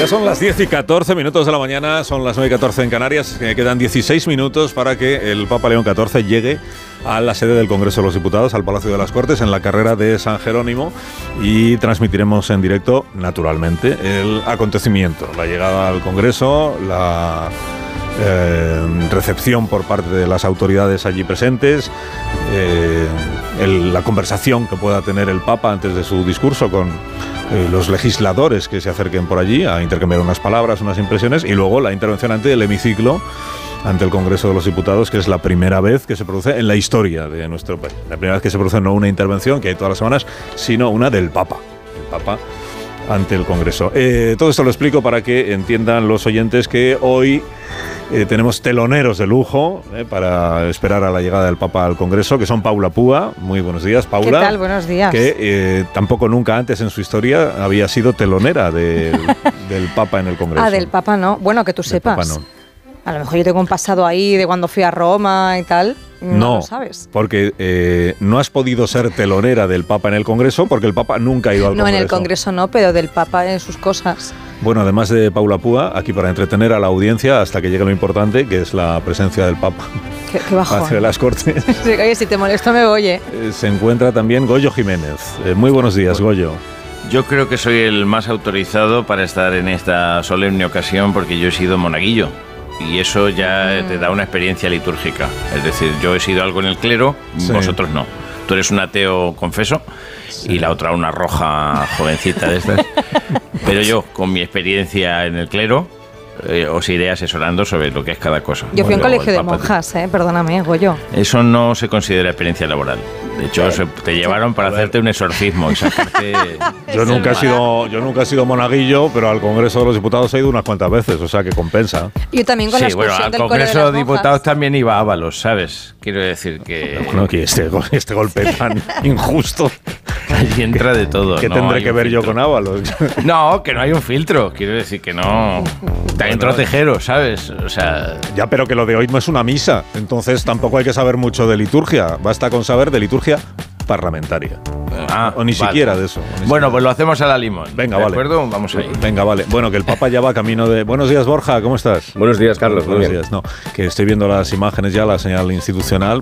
Ya son las 10 y 14 minutos de la mañana, son las 9 y 14 en Canarias. Quedan 16 minutos para que el Papa León XIV llegue a la sede del Congreso de los Diputados, al Palacio de las Cortes, en la carrera de San Jerónimo, y transmitiremos en directo, naturalmente, el acontecimiento, la llegada al Congreso, la recepción por parte de las autoridades allí presentes, la conversación que pueda tener el Papa antes de su discurso con los legisladores que se acerquen por allí a intercambiar unas palabras, unas impresiones, y luego la intervención ante el hemiciclo, ante el Congreso de los Diputados, que es la primera vez que se produce en la historia de nuestro país. La primera vez que se produce no una intervención que hay todas las semanas, sino una del Papa. El Papa ante el Congreso. Todo esto lo explico para que entiendan los oyentes que hoy tenemos teloneros de lujo para esperar a la llegada del Papa al Congreso, que son Paula Púa. Muy buenos días, Paula. ¿Qué tal? Buenos días. Que tampoco nunca antes en su historia había sido telonera del Papa en el Congreso. Ah, del Papa no. Bueno, que tú sepas. Papa no. A lo mejor yo tengo un pasado ahí de cuando fui a Roma y tal. No lo sabes. Porque no has podido ser telonera del Papa en el Congreso porque el Papa nunca ha ido al Congreso. No, en el Congreso no, pero del Papa en sus cosas. Bueno, además de Paula Púa, aquí para entretener a la audiencia hasta que llegue lo importante, que es la presencia del Papa. Qué bajón. Hacia las Cortes. Oye, si te molesto me voy, Se encuentra también Goyo Jiménez. Muy buenos días, Goyo. Yo creo que soy el más autorizado para estar en esta solemne ocasión porque yo he sido monaguillo. Y eso ya te da una experiencia litúrgica. Es decir, yo he sido algo en el clero, sí. Vosotros no. Tú eres un ateo confeso, sí. Y la otra una roja jovencita de estas. Pero yo, con mi experiencia en el clero, os iré asesorando sobre lo que es cada cosa. Yo fui a un colegio de monjas, perdóname, Goyo. Eso no se considera experiencia laboral. De hecho, te llevaron para hacerte un exorcismo y sacarte... Yo nunca he sido monaguillo, pero al Congreso de los Diputados he ido unas cuantas veces, o sea que compensa. Yo también con la excursión del Congreso de los Diputados también iba Ábalos, ¿sabes? Quiero decir que... Bueno, que este golpe tan injusto... Allí entra de todo. ¿Qué tendré que ver yo con Ábalos? No, que no hay un filtro. Quiero decir que no... También entró Tejero, ¿sabes? O sea... Ya, pero que lo de hoy no es una misa. Entonces tampoco hay que saber mucho de liturgia. Basta con saber de liturgia parlamentaria. O ni siquiera de eso. Bueno, pues lo hacemos a la limón. Venga, ¿De vale. acuerdo? Vamos ahí. Venga, vale. Bueno, que el Papa ya va camino de... Buenos días, Borja, ¿cómo estás? Buenos días, Carlos. Buenos días. No, que estoy viendo las imágenes ya, la señal institucional,